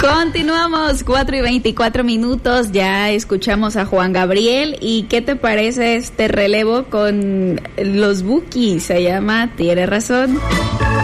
Continuamos, 4:24. Ya escuchamos a Juan Gabriel. ¿Y qué te parece este relevo con los Bukis? Se llama Tienes Razón.